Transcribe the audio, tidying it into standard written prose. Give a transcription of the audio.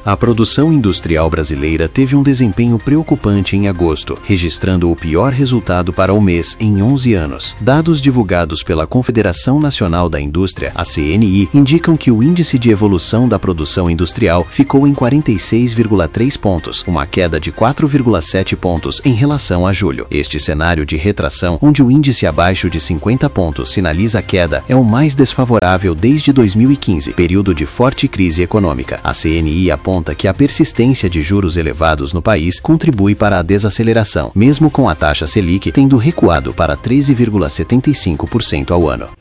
A produção industrial brasileira teve um desempenho preocupante em agosto, registrando o pior resultado para o mês em 11 anos. Dados divulgados pela Confederação Nacional da Indústria, a CNI, indicam que o índice de evolução da produção industrial ficou em 46,3 pontos, uma queda de 4,7 pontos em relação a julho. Este cenário de retração, onde o índice abaixo de 50 pontos sinaliza a queda, é o mais desfavorável desde 2015, período de forte crise econômica. A CNI aponta que a persistência de juros elevados no país contribui para a desaceleração, mesmo com a taxa Selic tendo recuado para 13,75% ao ano.